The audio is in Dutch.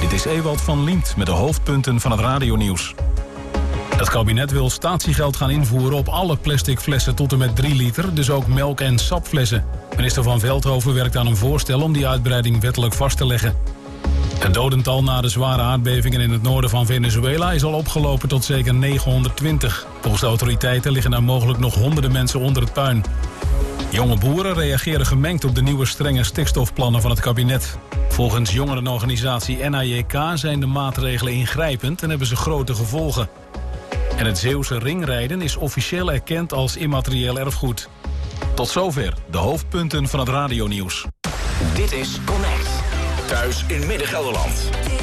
Dit is Ewald van Liemt met de hoofdpunten van het radionieuws. Het kabinet wil statiegeld gaan invoeren op alle plastic flessen tot en met 3 liter, dus ook melk- en sapflessen. Minister Van Veldhoven werkt aan een voorstel om die uitbreiding wettelijk vast te leggen. Het dodental na de zware aardbevingen in het noorden van Venezuela is al opgelopen tot zeker 920. Volgens de autoriteiten liggen er mogelijk nog honderden mensen onder het puin. Jonge boeren reageren gemengd op de nieuwe strenge stikstofplannen van het kabinet. Volgens jongerenorganisatie NAJK zijn de maatregelen ingrijpend en hebben ze grote gevolgen. En het Zeeuwse ringrijden is officieel erkend als immaterieel erfgoed. Tot zover de hoofdpunten van het radionieuws. Dit is Connect. Thuis in Midden-Gelderland.